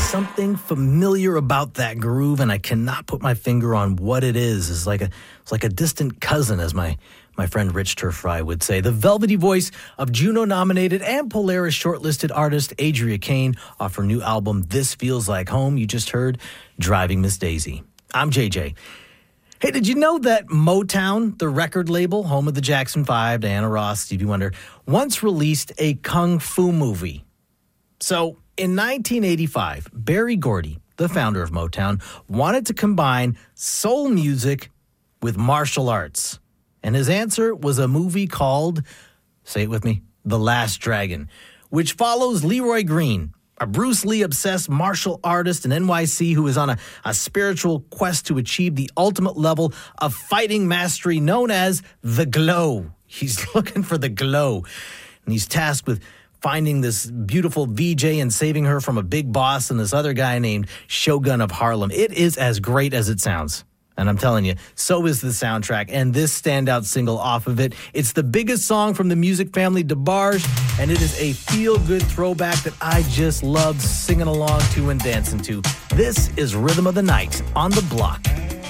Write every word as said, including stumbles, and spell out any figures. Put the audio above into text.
something familiar about that groove, and I cannot put my finger on what it is. It's like a, it's like a distant cousin, as my, my friend Rich Turfry would say. The velvety voice of Juno-nominated and Polaris shortlisted artist Adria Kane off her new album, This Feels Like Home. You just heard Driving Miss Daisy. I'm J J. Hey, did you know that Motown, the record label, home of the Jackson Five, Diana Ross, Stevie Wonder, once released a kung fu movie? So, in nineteen eighty-five, Berry Gordy, the founder of Motown, wanted to combine soul music with martial arts. And his answer was a movie called, say it with me, The Last Dragon, which follows Leroy Green, a Bruce Lee-obsessed martial artist in N Y C who is on a, a spiritual quest to achieve the ultimate level of fighting mastery known as the glow. He's looking for the glow, and he's tasked with finding this beautiful V J and saving her from a big boss and this other guy named Shogun of Harlem. It is as great as it sounds. And I'm telling you, so is the soundtrack and this standout single off of it. It's the biggest song from the music family DeBarge, and it is a feel-good throwback that I just loved singing along to and dancing to. This is Rhythm of the Night on The Block.